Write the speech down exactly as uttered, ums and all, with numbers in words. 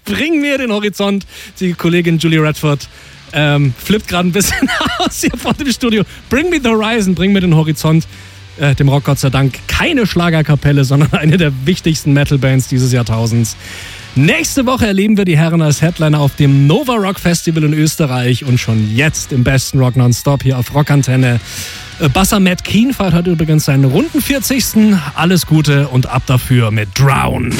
Bring mir den Horizont. Die Kollegin Julie Radford ähm, flippt gerade ein bisschen aus hier vor dem Studio. Bring me the horizon, bring mir den Horizont. Äh, dem Rock Gott sei Dank keine Schlagerkapelle, sondern eine der wichtigsten Metal-Bands dieses Jahrtausends. Nächste Woche erleben wir die Herren als Headliner auf dem Nova Rock Festival in Österreich und schon jetzt im besten Rock Nonstop hier auf Rockantenne. Basser Matt Keen feiert heute übrigens seinen runden vierzigsten Alles Gute und ab dafür mit Drown.